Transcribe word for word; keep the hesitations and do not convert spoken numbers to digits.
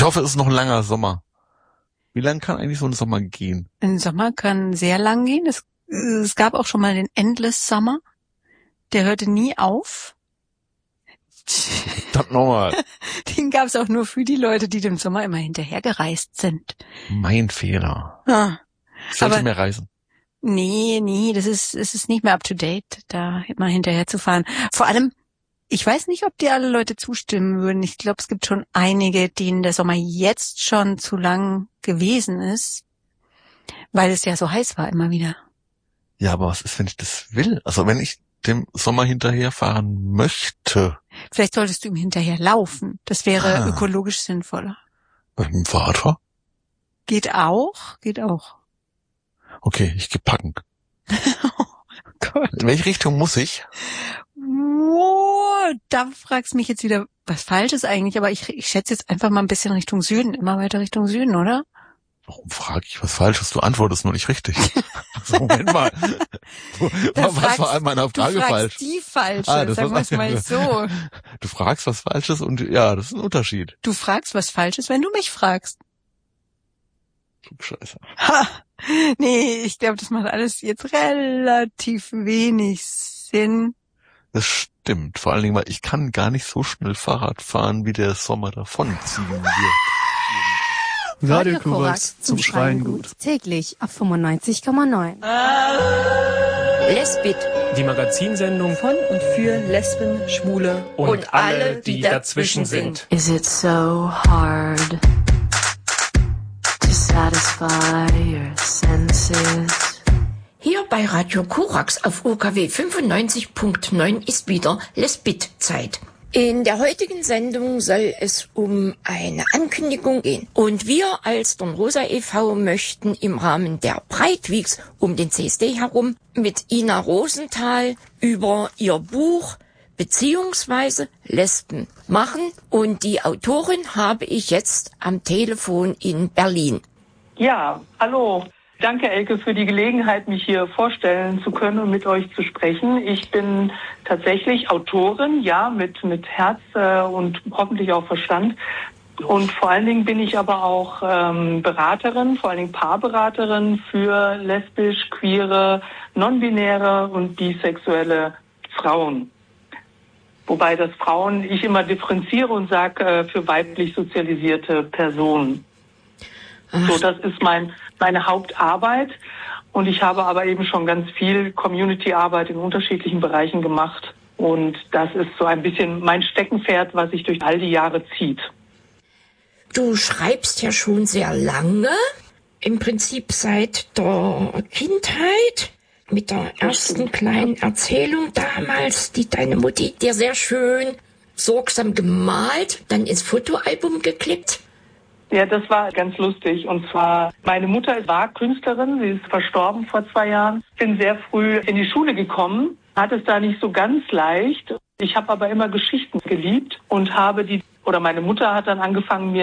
hoffe, es ist noch ein langer Sommer. Wie lang kann eigentlich so ein Sommer gehen? Ein Sommer kann sehr lang gehen. Es, es gab auch schon mal den Endless Summer. Der hörte nie auf. Verdammt nochmal. Den gab es auch nur für die Leute, die dem Sommer immer hinterhergereist sind. Mein Fehler. Ah, Ich sollte aber- mehr reisen. Nee, nee, das ist, es ist nicht mehr up to date, da immer hinterher zu fahren. Vor allem, ich weiß nicht, ob dir alle Leute zustimmen würden. Ich glaube, es gibt schon einige, denen der Sommer jetzt schon zu lang gewesen ist, weil es ja so heiß war immer wieder. Ja, aber was ist, wenn ich das will? Also wenn ich dem Sommer hinterherfahren möchte, Vielleicht solltest du ihm hinterher laufen. Das wäre Ah. ökologisch sinnvoller. wenn ich mit dem Fahrrad fahre? Geht auch, geht auch. Okay, ich geh packen. Oh Gott. In welche Richtung muss ich? Oh, da fragst du mich jetzt wieder was Falsches eigentlich, aber ich, ich schätze jetzt einfach mal ein bisschen Richtung Süden, immer weiter Richtung Süden, oder? Warum frage ich was Falsches? Du antwortest nur nicht richtig. Also, Moment mal. Da Was fragst- war an meiner Du Frage fragst falsch? die falsche, Ah, das sagen wir es war- mal so. Du fragst was Falsches und ja, das ist ein Unterschied. Du fragst was Falsches, wenn du mich fragst. Scheiße. Ha! Nee, ich glaube, das macht alles jetzt relativ wenig Sinn. Das stimmt. Vor allen Dingen, weil ich kann gar nicht so schnell Fahrrad fahren, wie der Sommer davonziehen wird. Radio Korax zum Schreien gut. Täglich auf fünfundneunzig Komma neun. Lesbit Die Magazinsendung von und für Lesben, Schwule und, alle, die dazwischen sind. Is it so hard to satisfy your senses? Hier bei Radio Korax auf O K W fünfundneunzig Komma neun ist wieder Lesbit-Zeit. In der heutigen Sendung soll es um eine Ankündigung gehen. Und wir als Dornrosa e V möchten im Rahmen der Breitweeks um den C S D herum mit Ina Rosenthal über ihr Buch beziehungsweise Lesben machen. Und die Autorin habe ich jetzt am Telefon in Berlin. Ja, hallo. Danke, Elke, für die Gelegenheit, mich hier vorstellen zu können und mit euch zu sprechen. Ich bin tatsächlich Autorin, ja, mit, mit Herz äh, und hoffentlich auch Verstand. Und vor allen Dingen bin ich aber auch ähm, Beraterin, vor allen Dingen Paarberaterin für lesbisch, queere, non-binäre und bisexuelle Frauen. Wobei das Frauen ich immer differenziere und sage äh, für weiblich sozialisierte Personen. So, das ist mein meine Hauptarbeit. Und ich habe aber eben schon ganz viel Community-Arbeit in unterschiedlichen Bereichen gemacht. Und das ist so ein bisschen mein Steckenpferd, was sich durch all die Jahre zieht. Du schreibst ja schon sehr lange, im Prinzip seit der Kindheit, mit der ersten kleinen Erzählung damals, die deine Mutti dir sehr schön sorgsam gemalt, dann ins Fotoalbum geklippt. Ja, das war ganz lustig. Und zwar, meine Mutter war Künstlerin, sie ist verstorben vor zwei Jahren. Bin sehr früh in die Schule gekommen, hatte es da nicht so ganz leicht. Ich habe aber immer Geschichten geliebt und habe die, oder meine Mutter hat dann angefangen, mir